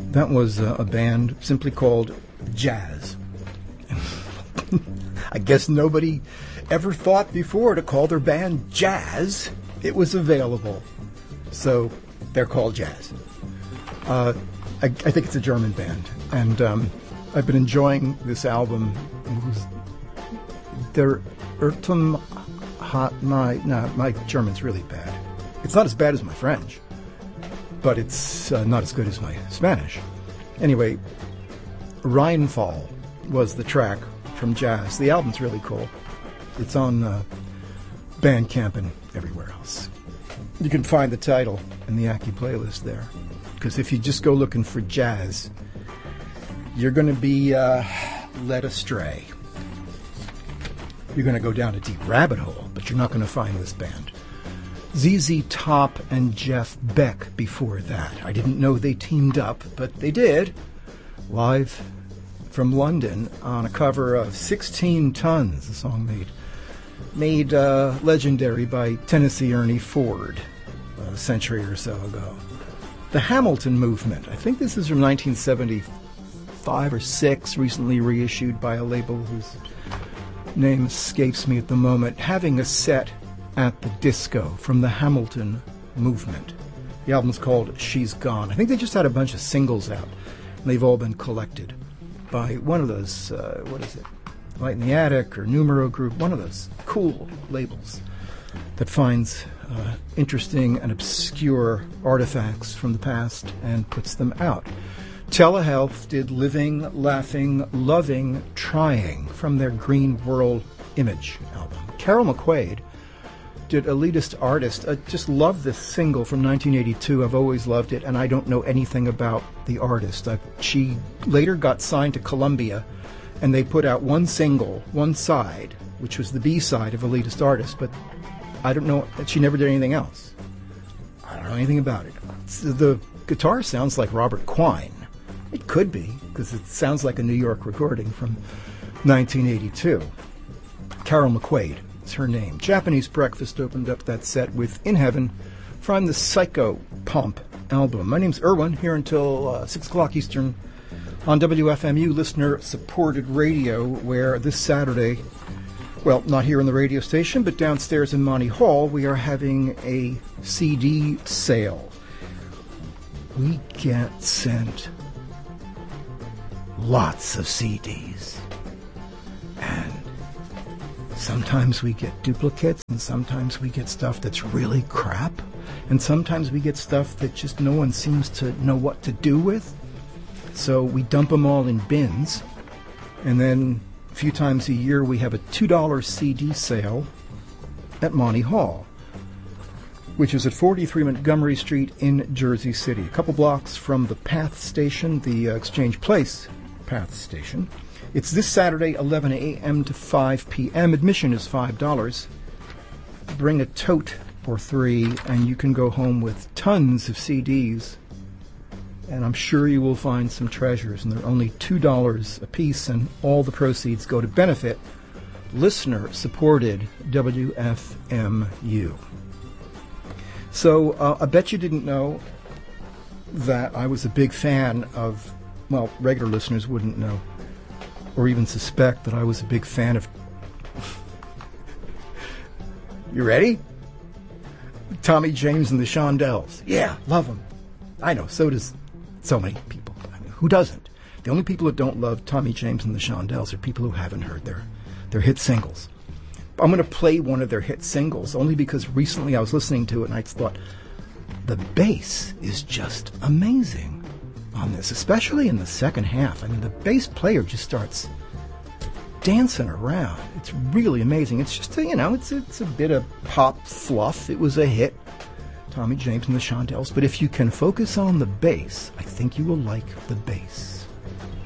That was a band simply called Jazz. I guess nobody ever thought before to call their band Jazz. It was available. So they're called Jazz. I think it's a German band. And I've been enjoying this album. Der Irrtum hat my German's really bad. It's not as bad as my French, but it's not as good as my Spanish. Anyway, Rheinfall was the track from Jazz. The album's really cool. It's on Bandcamp and everywhere else. You can find the title in the Aki playlist there. Because if you just go looking for Jazz, you're going to be led astray. You're going to go down a deep rabbit hole, but you're not going to find this band. ZZ Top and Jeff Beck before that. I didn't know they teamed up, but they did. Live from London on a cover of 16 Tons, a song made legendary by Tennessee Ernie Ford a century or so ago. The Hamilton Movement. I think this is from 1975 or 6, recently reissued by a label whose name escapes me at the moment, having a set at the disco from the Hamilton Movement. The album's called She's Gone. I think they just had a bunch of singles out, and they've all been collected by one of those, Light in the Attic or Numero Group, one of those cool labels that finds interesting and obscure artifacts from the past and puts them out. Telehealth did Living, Laughing, Loving, Trying from their Green World Image album. Carol McQuaid did Elitist Artist. I just love this single from 1982. I've always loved it, and I don't know anything about the artist. She later got signed to Columbia, and they put out one single, one side, which was the B-side of Elitist Artist, but I don't know, she never did anything else. I don't know anything about it. The guitar sounds like Robert Quine. It could be, because it sounds like a New York recording from 1982. Carol McQuaid is her name. Japanese Breakfast opened up that set with In Heaven from the Psycho Pump album. My name's Irwin, here until 6 o'clock Eastern on WFMU, listener-supported radio, where this Saturday, well, not here on the radio station, but downstairs in Monty Hall, we are having a CD sale. We get sent lots of CDs. And sometimes we get duplicates, and sometimes we get stuff that's really crap, and sometimes we get stuff that just no one seems to know what to do with. So we dump them all in bins, and then a few times a year we have a $2 CD sale at Monty Hall, which is at 43 Montgomery Street in Jersey City, a couple blocks from the PATH station, the Exchange Place PATH station. It's this Saturday, 11 a.m. to 5 p.m. Admission is $5. Bring a tote or 3, and you can go home with tons of CDs. And I'm sure you will find some treasures. And they're only $2 a piece, and all the proceeds go to benefit listener-supported WFMU. So I bet you didn't know that I was a big fan of, well, regular listeners wouldn't know, or even suspect that I was a big fan of... You ready? Tommy James and the Shondells. Yeah, love them. I know, so does so many people. I mean, who doesn't? The only people that don't love Tommy James and the Shondells are people who haven't heard their hit singles. I'm going to play one of their hit singles only because recently I was listening to it and I thought, the bass is just amazing on this, especially in the second half. I mean, the bass player just starts dancing around. It's really amazing. It's just, it's a bit of pop fluff. It was a hit, Tommy James and the Shondells. But if you can focus on the bass, I think you will like the bass.